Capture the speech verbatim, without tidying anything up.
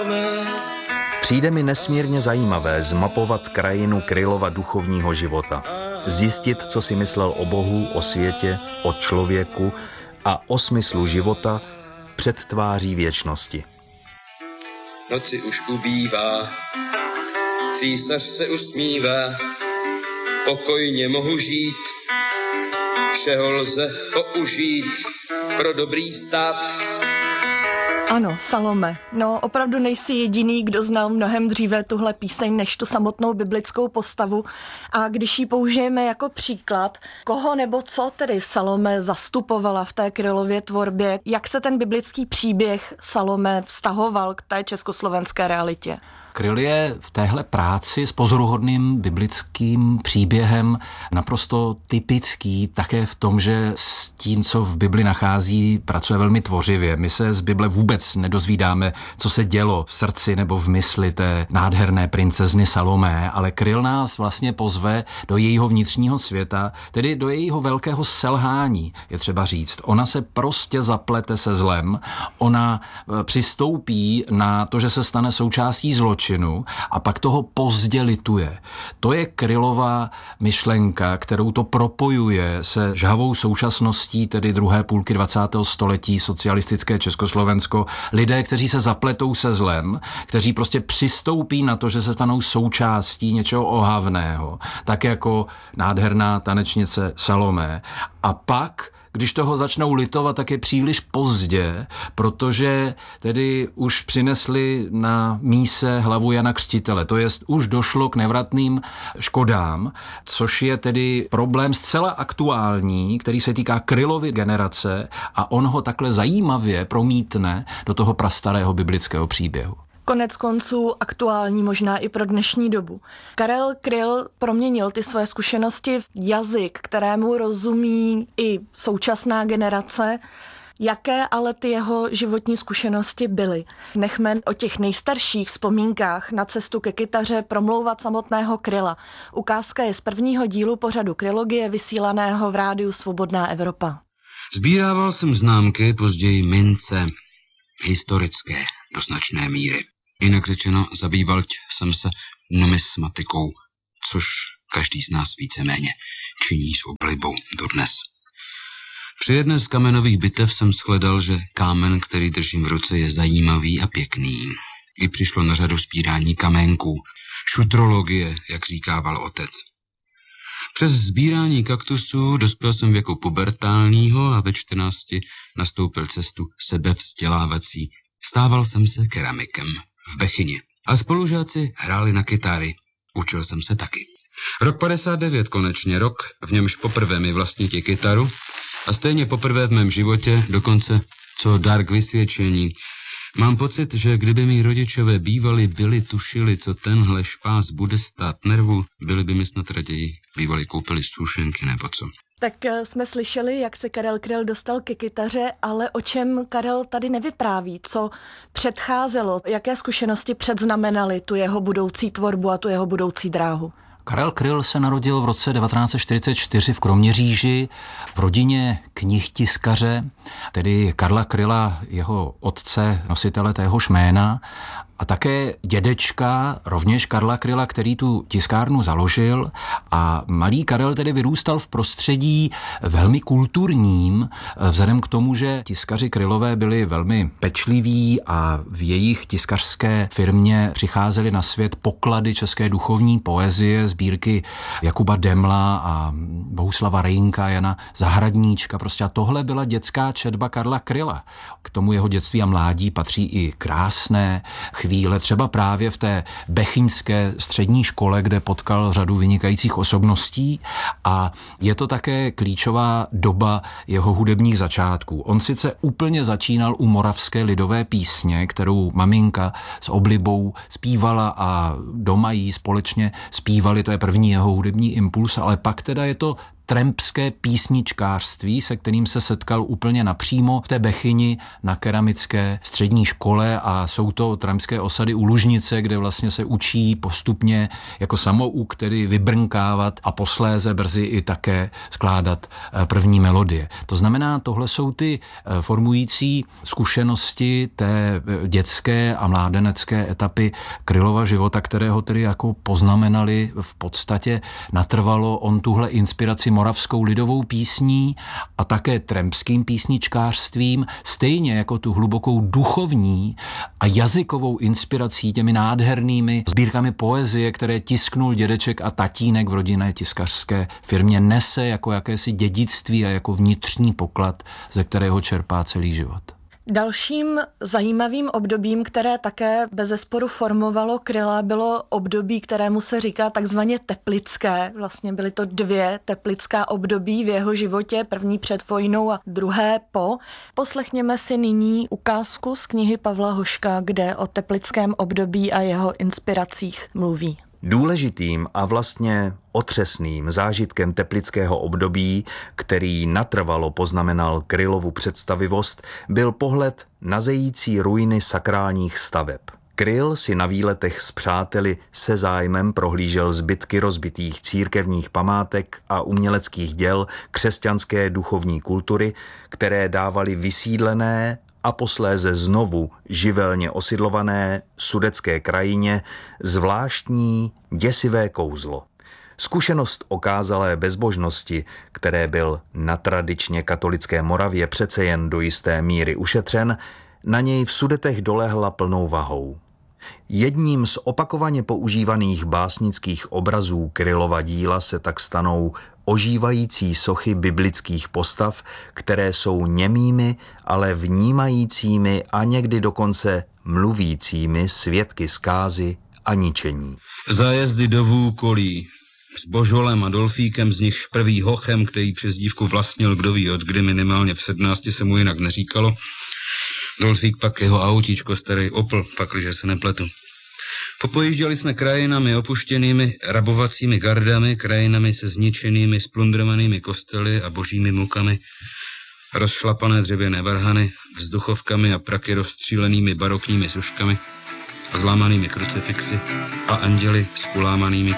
Salome. Přijde mi nesmírně zajímavé zmapovat krajinu Krylova duchovního života. Zjistit, co si myslel o Bohu, o světě, o člověku a o smyslu života před tváří věčnosti. Noci už ubývá, císař se usmívá, pokojně mohu žít, všeho lze použít pro dobrý stát. Ano, Salome, no opravdu nejsi jediný, kdo znal mnohem dříve tuhle píseň než tu samotnou biblickou postavu, a když ji použijeme jako příklad, koho nebo co tedy Salome zastupovala v té Krylově tvorbě, jak se ten biblický příběh Salome vztahoval k té československé realitě? Kryl je v téhle práci s pozoruhodným biblickým příběhem naprosto typický, také v tom, že s tím, co v Bibli nachází, pracuje velmi tvořivě. My se z Bible vůbec nedozvídáme, co se dělo v srdci nebo v mysli té nádherné princezny Salomé, ale Kryl nás vlastně pozve do jejího vnitřního světa, tedy do jejího velkého selhání, je třeba říct. Ona se prostě zaplete se zlem, ona přistoupí na to, že se stane součástí zločinu, a pak toho pozdě lituje. To je Krylova myšlenka, kterou to propojuje se žhavou současností, tedy druhé půlky dvacátého století, socialistické Československo. Lidé, kteří se zapletou se zlem, kteří prostě přistoupí na to, že se stanou součástí něčeho ohavného, tak jako nádherná tanečnice Salomé. A pak když toho začnou litovat, tak je příliš pozdě, protože tedy už přinesli na míse hlavu Jana Křtitele. To jest, už došlo k nevratným škodám, což je tedy problém zcela aktuální, který se týká Krylovy generace, a on ho takhle zajímavě promítne do toho prastarého biblického příběhu. Konec konců aktuální možná i pro dnešní dobu. Karel Kryl proměnil ty svoje zkušenosti v jazyk, kterému rozumí i současná generace. Jaké ale ty jeho životní zkušenosti byly? Nechme o těch nejstarších vzpomínkách na cestu ke kytaře promlouvat samotného Kryla. Ukázka je z prvního dílu pořadu Krylogie vysílaného v rádiu Svobodná Evropa. Sbírával jsem známky, později mince, historické do značné míry. Jinak řečeno, zabýval jsem se numismatikou, což každý z nás víceméně činí s oblibou dodnes. Při jedné z kamenových bitev jsem shledal, že kámen, který držím v ruce, je zajímavý a pěkný. I přišlo na řadu sbírání kamenků, šutrologie, jak říkával otec. Přes sbírání kaktusů dospěl jsem věku pubertálního a ve čtrnácti nastoupil cestu sebevzdělávací. Stával jsem se keramikem v Bechyni a spolužáci hráli na kytary. Učil jsem se taky. Rok padesát devět konečně, rok, v němž poprvé mi vlastniti kytaru a stejně poprvé v mém životě, dokonce co dar k vysvědčení. Mám pocit, že kdyby mý rodičové bývali byli tušili, co tenhle špás bude stát nervu, byli by mi snad raději bývali koupili sušenky nebo co. Tak jsme slyšeli, jak se Karel Kryl dostal ke kytaře, ale o čem Karel tady nevypráví, co předcházelo, jaké zkušenosti předznamenaly tu jeho budoucí tvorbu a tu jeho budoucí dráhu. Karel Kryl se narodil v roce devatenáct set čtyřicet čtyři v Kroměříži v rodině knihtiskaře, tedy Karla Kryla, jeho otce, nositele téhož jména, a také dědečka, rovněž Karla Kryla, který tu tiskárnu založil, a malý Karel tedy vyrůstal v prostředí velmi kulturním, vzhledem k tomu, že tiskaři Krylové byli velmi pečliví a v jejich tiskařské firmě přicházely na svět poklady české duchovní poezie, sbírky Jakuba Demla a Bohuslava Rejnka, Jana Zahradníčka. Prostě a tohle byla dětská četba Karla Kryla. K tomu jeho dětství a mládí patří i krásné chvíle, třeba právě v té bechyňské střední škole, kde potkal řadu vynikajících osobností, a je to také klíčová doba jeho hudebních začátků. On sice úplně začínal u moravské lidové písně, kterou maminka s oblibou zpívala a doma jí společně zpívali, to je první jeho hudební impuls, ale pak teda je to trampské písničkářství, se kterým se setkal úplně napřímo v té Bechyni na keramické střední škole, a jsou to trampské osady u Lužnice, kde vlastně se učí postupně jako samouk, tedy vybrnkávat a posléze brzy i také skládat první melodie. To znamená, tohle jsou ty formující zkušenosti té dětské a mládenecké etapy Krylova života, kterého tedy jako poznamenali v podstatě natrvalo. On tuhle inspiraci moravskou lidovou písní a také trampským písničkářstvím, stejně jako tu hlubokou duchovní a jazykovou inspirací těmi nádhernými sbírkami poezie, které tisknul dědeček a tatínek v rodinné tiskařské firmě, nese jako jakési dědictví a jako vnitřní poklad, ze kterého čerpá celý život. Dalším zajímavým obdobím, které také bezesporu formovalo Kryla, bylo období, kterému se říká takzvaně teplické. Vlastně byly to dvě teplická období v jeho životě, první před vojnou a druhé po. Poslechněme si nyní ukázku z knihy Pavla Hoška, kde o teplickém období a jeho inspiracích mluví. Důležitým a vlastně otřesným zážitkem teplického období, který natrvalo poznamenal Krylovu představivost, byl pohled na zející ruiny sakrálních staveb. Kryl si na výletech s přáteli se zájmem prohlížel zbytky rozbitých církevních památek a uměleckých děl křesťanské duchovní kultury, které dávaly vysídlené a posléze znovu živelně osidlované sudetské krajině zvláštní děsivé kouzlo. Zkušenost okázalé bezbožnosti, které byl na tradičně katolické Moravě přece jen do jisté míry ušetřen, na něj v Sudetech dolehla plnou vahou. Jedním z opakovaně používaných básnických obrazů Krylova díla se tak stanou ožívající sochy biblických postav, které jsou němými, ale vnímajícími a někdy dokonce mluvícími svědky zkázy a ničení. Zájezdy do Vůkolí s Božolem a Dolfíkem, z nichž prvý Hochem, který přezdívku vlastnil kdo ví od kdy, minimálně v sedmnácti se mu jinak neříkalo. Dolfík pak jeho autíčko, starý Opel, pakliže se nepletu. Popojížděli jsme krajinami opuštěnými rabovacími gardami, krajinami se zničenými, splundrovanými kostely a božími mukami, rozšlapané dřevěné varhany, vzduchovkami a praky rozstřílenými barokními suškami a zlámanými krucifixy a anděli s ulámanými